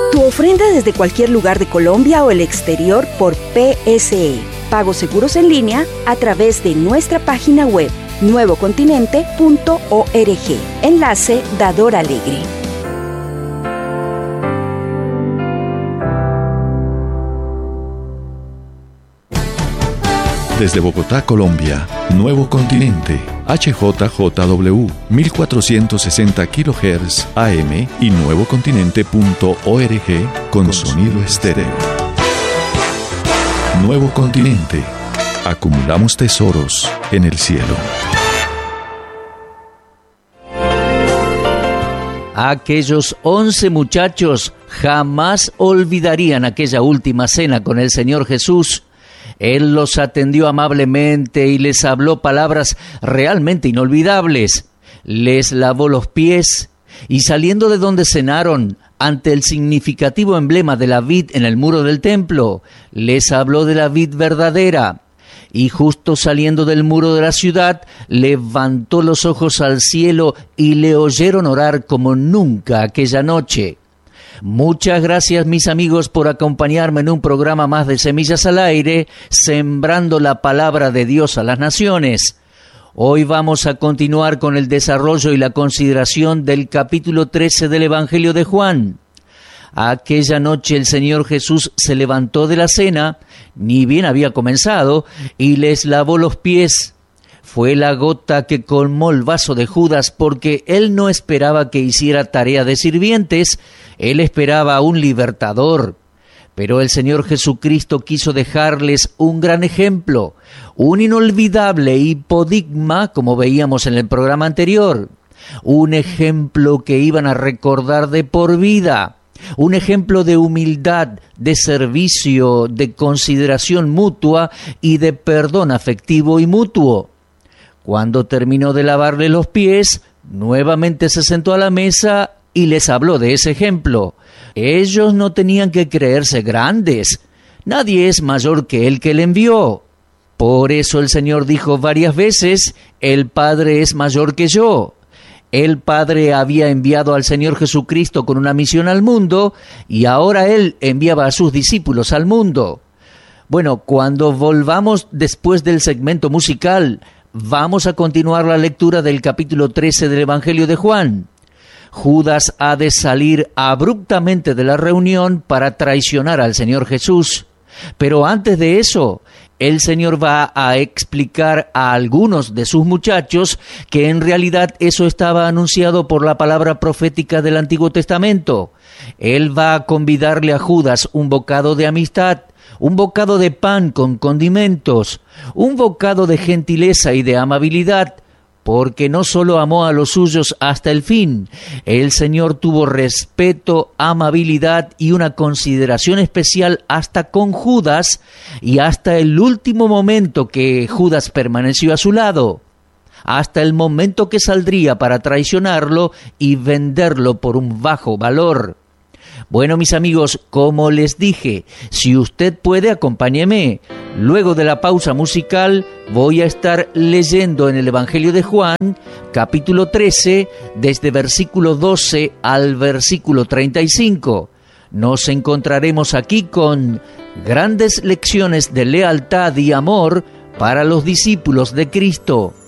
Tu ofrenda desde cualquier lugar de Colombia o el exterior por PSE. Pagos seguros en línea a través de nuestra página web nuevocontinente.org. Enlace Dador Alegre. Desde Bogotá, Colombia, Nuevo Continente, HJJW, 1460 kHz AM y nuevocontinente.org con sonido estéreo. Nuevo Continente. Acumulamos tesoros en el cielo. Aquellos 11 muchachos jamás olvidarían aquella última cena con el Señor Jesús. Él los atendió amablemente y les habló palabras realmente inolvidables. Les lavó los pies y saliendo de donde cenaron, ante el significativo emblema de la vid en el muro del templo, les habló de la vid verdadera. Y justo saliendo del muro de la ciudad, levantó los ojos al cielo y le oyeron orar como nunca aquella noche. Muchas gracias, mis amigos, por acompañarme en un programa más de Semillas al Aire, sembrando la palabra de Dios a las naciones. Hoy vamos a continuar con el desarrollo y la consideración del capítulo 13 del Evangelio de Juan. Aquella noche el Señor Jesús se levantó de la cena, ni bien había comenzado, y les lavó los pies. Fue la gota que colmó el vaso de Judas, porque él no esperaba que hiciera tarea de sirvientes, él esperaba a un libertador. Pero el Señor Jesucristo quiso dejarles un gran ejemplo, un inolvidable hipodigma, como veíamos en el programa anterior, un ejemplo que iban a recordar de por vida, un ejemplo de humildad, de servicio, de consideración mutua y de perdón afectivo y mutuo. Cuando terminó de lavarle los pies, nuevamente se sentó a la mesa y les habló de ese ejemplo. Ellos no tenían que creerse grandes. Nadie es mayor que el que le envió. Por eso el Señor dijo varias veces, el Padre es mayor que yo. El Padre había enviado al Señor Jesucristo con una misión al mundo y ahora Él enviaba a sus discípulos al mundo. Bueno, cuando volvamos después del segmento musical, vamos a continuar la lectura del capítulo 13 del Evangelio de Juan. Judas ha de salir abruptamente de la reunión para traicionar al Señor Jesús. Pero antes de eso, el Señor va a explicar a algunos de sus muchachos que en realidad eso estaba anunciado por la palabra profética del Antiguo Testamento. Él va a convidarle a Judas un bocado de amistad, un bocado de pan con condimentos, un bocado de gentileza y de amabilidad, porque no solo amó a los suyos hasta el fin, el Señor tuvo respeto, amabilidad y una consideración especial hasta con Judas y hasta el último momento que Judas permaneció a su lado, hasta el momento que saldría para traicionarlo y venderlo por un bajo valor. Bueno, mis amigos, como les dije, si usted puede, acompáñeme. Luego de la pausa musical, voy a estar leyendo en el Evangelio de Juan, capítulo 13, desde versículo 12 al versículo 35. Nos encontraremos aquí con grandes lecciones de lealtad y amor para los discípulos de Cristo.